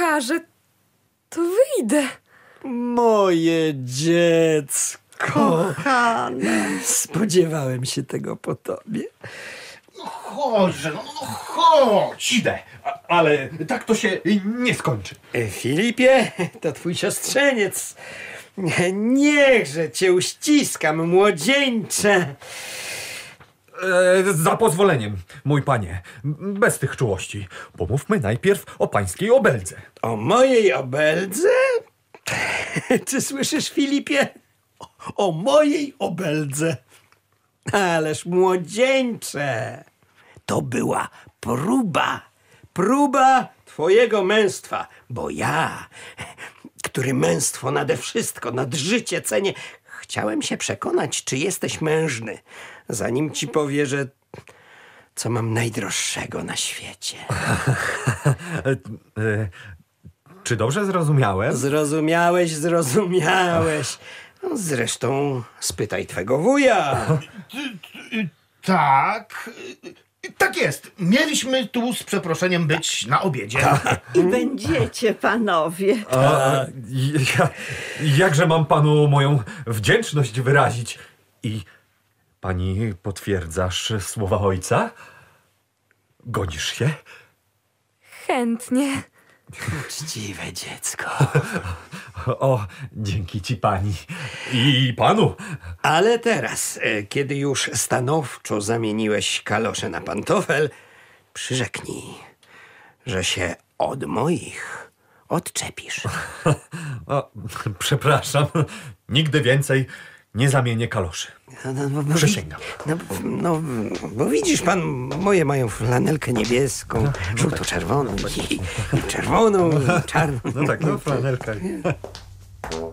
każe, to wyjdę. Moje dziecko. Kochane. Spodziewałem się tego po tobie. Chodźże, no chodź. Idę, ale tak to się nie skończy. Filipie, to twój siostrzeniec. Niechże cię uściskam, młodzieńcze. Za pozwoleniem, mój panie, bez tych czułości. Pomówmy najpierw o pańskiej obeldze. O mojej obeldze? Czy słyszysz, Filipie? O mojej obeldze. Ależ młodzieńcze, to była próba twojego męstwa, bo ja, który męstwo nade wszystko, nad życie cenię, chciałem się przekonać, czy jesteś mężny, zanim ci powierzę, co mam najdroższego na świecie. Czy dobrze zrozumiałem? Zrozumiałeś. No, zresztą spytaj twego wuja. Tak, tak jest. Mieliśmy tu z przeproszeniem być na obiedzie. I będziecie, panowie. Jakże mam panu moją wdzięczność wyrazić? I pani potwierdzasz słowa ojca? Godzisz się? Chętnie. Uczciwe dziecko. O, dzięki ci pani i panu. Ale teraz, kiedy już stanowczo zamieniłeś kalosze na pantofel, przyrzeknij, że się od moich odczepisz. O, przepraszam, nigdy więcej nie zamienię kaloszy. Przysięgam. Bo widzisz pan, moje mają flanelkę niebieską, żółto-czerwoną i czerwoną i czarną. No tak, no flanelka.